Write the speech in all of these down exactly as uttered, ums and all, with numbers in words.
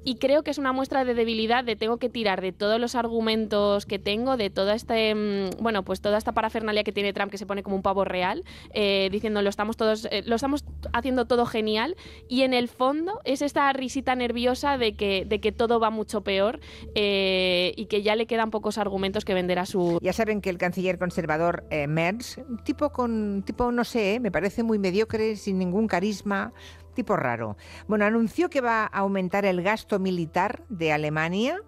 y creo que es una muestra de debilidad, de tengo que tirar de todos los argumentos que tengo, de toda este, bueno, pues toda esta parafernalia que tiene Trump, que se pone como un pavo real, eh, diciendo lo estamos todos, eh, lo estamos haciendo todo genial, y en el fondo es esta risita nerviosa de que, de que todo va mucho peor, eh, y que ya le quedan pocos argumentos que vender a su... Ya saben que el canciller conservador eh, Merz, un tipo con, tipo no sé, eh, me parece muy mediocre, sin ningún carisma, tipo raro. Bueno, anunció que va a aumentar el gasto militar de Alemania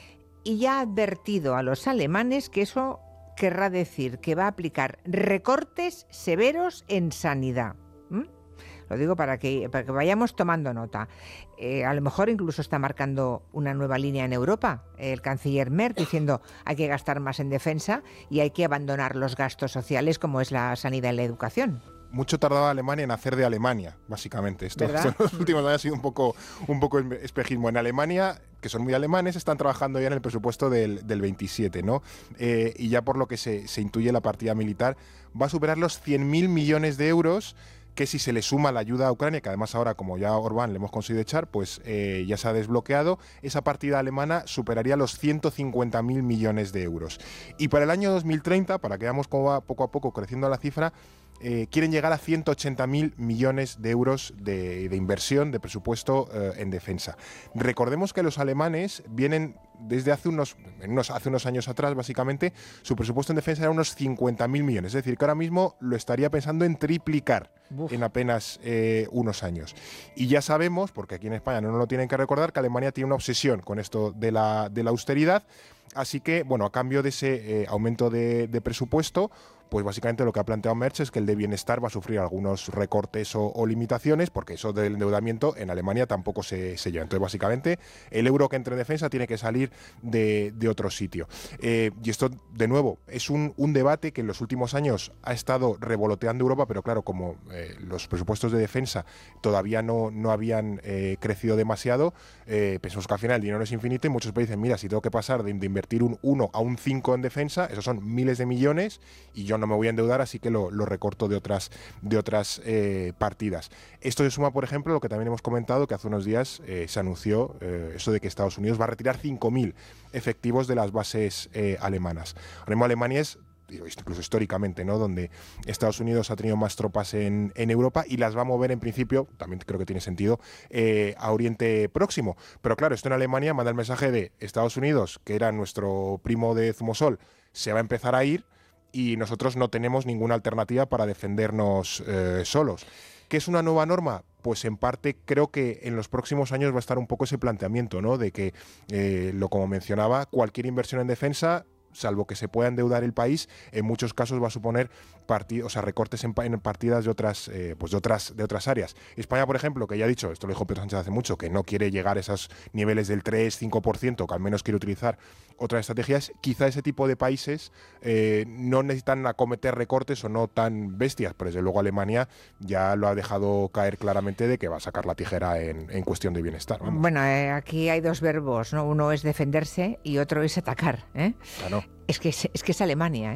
y ya ha advertido a los alemanes que eso querrá decir que va a aplicar recortes severos en sanidad. ¿Mm? Lo digo para que, para que vayamos tomando nota. Eh, a lo mejor incluso está marcando una nueva línea en Europa, el canciller Merz, diciendo hay que gastar más en defensa y hay que abandonar los gastos sociales como es la sanidad y la educación. Mucho tardaba Alemania en hacer de Alemania, básicamente. Esto, esto en los últimos años ha sido un poco, un poco espejismo. En Alemania, que son muy alemanes, están trabajando ya en el presupuesto del, del veintisiete, ¿no? Eh, y ya por lo que se, se intuye, la partida militar va a superar los cien mil millones de euros, que si se le suma la ayuda a Ucrania, que además ahora, como ya Orbán le hemos conseguido echar, pues eh, ya se ha desbloqueado, esa partida alemana superaría los ciento cincuenta mil millones de euros. Y para el año dos mil treinta, para que veamos cómo va poco a poco creciendo la cifra, Eh, quieren llegar a ciento ochenta mil millones de euros de, de inversión, de presupuesto eh, en defensa. Recordemos que los alemanes vienen desde hace unos, unos, hace unos años atrás, básicamente, su presupuesto en defensa era unos cincuenta mil millones. Es decir, que ahora mismo lo estaría pensando en triplicar Uf. en apenas eh, unos años. Y ya sabemos, porque aquí en España no nos lo tienen que recordar, que Alemania tiene una obsesión con esto de la, de la austeridad. Así que, bueno, a cambio de ese eh, aumento de, de presupuesto, pues básicamente lo que ha planteado Merz es que el de bienestar va a sufrir algunos recortes o, o limitaciones, porque eso del endeudamiento en Alemania tampoco se, se lleva. Entonces, básicamente, el euro que entre en defensa tiene que salir de, de otro sitio. Eh, y esto, de nuevo, es un, un debate que en los últimos años ha estado revoloteando Europa, pero claro, como eh, los presupuestos de defensa todavía no, no habían eh, crecido demasiado, eh, pensamos que al final el dinero es infinito y muchos países dicen, mira, si tengo que pasar de, de invertir un uno a un cinco en defensa, esos son miles de millones y yo no me voy a endeudar, así que lo, lo recorto de otras, de otras eh, partidas. Esto se suma, por ejemplo, a lo que también hemos comentado, que hace unos días eh, se anunció eh, eso de que Estados Unidos va a retirar cinco mil efectivos de las bases eh, alemanas. Ahora mismo Alemania es, incluso históricamente, ¿no?, donde Estados Unidos ha tenido más tropas en, en Europa y las va a mover en principio, también creo que tiene sentido, eh, a Oriente Próximo. Pero claro, esto en Alemania manda el mensaje de Estados Unidos, que era nuestro primo de Zumosol, se va a empezar a ir y nosotros no tenemos ninguna alternativa para defendernos eh, solos. ¿Qué es una nueva norma? Pues en parte creo que en los próximos años va a estar un poco ese planteamiento, ¿no?, de que, eh, lo como mencionaba, cualquier inversión en defensa, salvo que se pueda endeudar el país, en muchos casos va a suponer partid- o sea, recortes en, en partidas de otras, eh, pues de otras, de otras áreas. España, por ejemplo, que ya ha dicho, esto lo dijo Pedro Sánchez hace mucho, que no quiere llegar a esos niveles del tres cinco por ciento, que al menos quiere utilizar otras estrategias, quizá ese tipo de países eh, no necesitan acometer recortes o no tan bestias, pero desde luego Alemania ya lo ha dejado caer claramente de que va a sacar la tijera en, en cuestión de bienestar. Vamos. Bueno, eh, aquí hay dos verbos, ¿no? Uno es defenderse y otro es atacar, ¿eh? Claro. Es que es, es que es Alemania, ¿eh?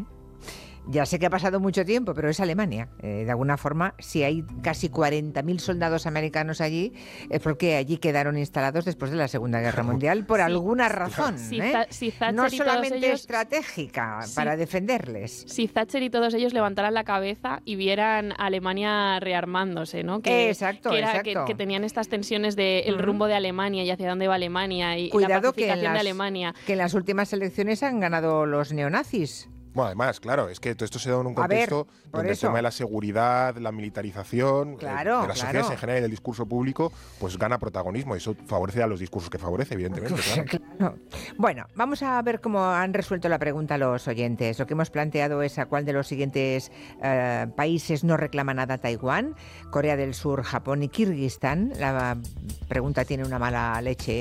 Ya sé que ha pasado mucho tiempo, pero es Alemania. Eh, de alguna forma, si hay casi cuarenta mil soldados americanos allí, es porque allí quedaron instalados después de la Segunda Guerra Mundial por sí, alguna razón. Si, ¿eh? si Thatcher no solamente ellos, estratégica si, para defenderles. Si Thatcher y todos ellos levantaran la cabeza y vieran a Alemania rearmándose, ¿no? Que, exacto, que, era, exacto. Que, que tenían estas tensiones del de uh-huh. rumbo de Alemania y hacia dónde va Alemania y, Cuidado y la pacificación que las, de Alemania. Que en las últimas elecciones han ganado los neonazis. Bueno, además, claro, es que todo esto se da en un contexto ver, donde eso. el tema de la seguridad, la militarización, claro, eh, de las claro. sociedades en general y del discurso público, pues gana protagonismo y eso favorece a los discursos que favorece, evidentemente. Claro. Claro. Bueno, vamos a ver cómo han resuelto la pregunta los oyentes. Lo que hemos planteado es a cuál de los siguientes eh, países no reclama nada a Taiwán: Corea del Sur, Japón y Kirguistán. La pregunta tiene una mala leche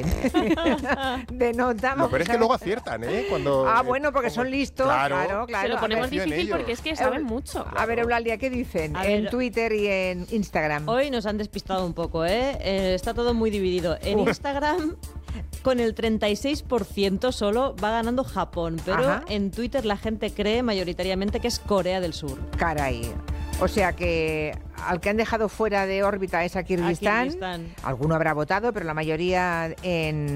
de nota. Lo peor es que luego aciertan, ¿eh? Cuando, ah, bueno, porque eh, son listos. Claro. claro. Claro, se lo ponemos ver, difícil porque es que saben mucho. A ver, Eulalia, ¿qué dicen? A en ver, Twitter y en Instagram. Hoy nos han despistado un poco, ¿eh? eh está todo muy dividido. En Uf. Instagram, con el treinta y seis por ciento solo va ganando Japón, pero Ajá. en Twitter la gente cree mayoritariamente que es Corea del Sur. Caray. O sea que al que han dejado fuera de órbita es a Kirguistán. A Kirguistán. Alguno habrá votado, pero la mayoría en